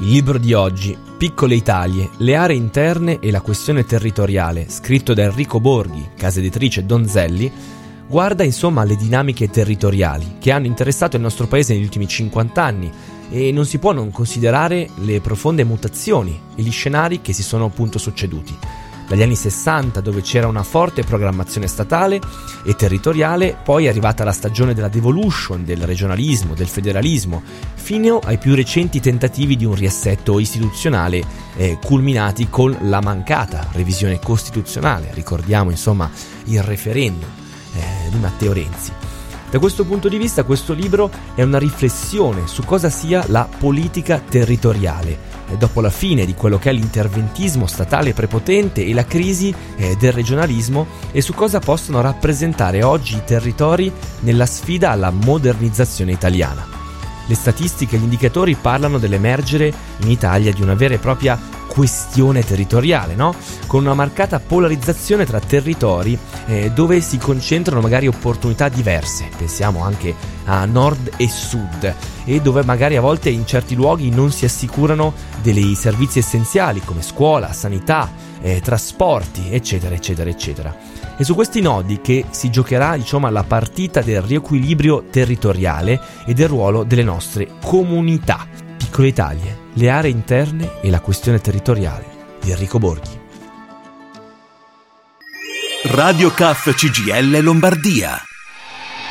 Il libro di oggi, Piccole Italie, le aree interne e la questione territoriale, scritto da Enrico Borghi, casa editrice Donzelli, guarda insomma alle dinamiche territoriali che hanno interessato il nostro paese negli ultimi 50 anni e non si può non considerare le profonde mutazioni e gli scenari che si sono appunto succeduti. Dagli anni 60, dove c'era una forte programmazione statale e territoriale, poi è arrivata la stagione della devolution, del regionalismo, del federalismo, fino ai più recenti tentativi di un riassetto istituzionale culminati con la mancata revisione costituzionale. Ricordiamo insomma il referendum di Matteo Renzi. Da questo punto di vista questo libro è una riflessione su cosa sia la politica territoriale dopo la fine di quello che è l'interventismo statale prepotente e la crisi del regionalismo e su cosa possono rappresentare oggi i territori nella sfida alla modernizzazione italiana. Le statistiche e gli indicatori parlano dell'emergere in Italia di una vera e propria questione territoriale, no? Con una marcata polarizzazione tra territori dove si concentrano magari opportunità diverse, pensiamo anche a nord e sud, e dove magari a volte in certi luoghi non si assicurano dei servizi essenziali come scuola, sanità, trasporti, eccetera, eccetera, eccetera. E su questi nodi che si giocherà, diciamo, la partita del riequilibrio territoriale e del ruolo delle nostre comunità. Piccole Italie, le aree interne e la questione territoriale di Enrico Borghi. Radio CAF CGIL Lombardia.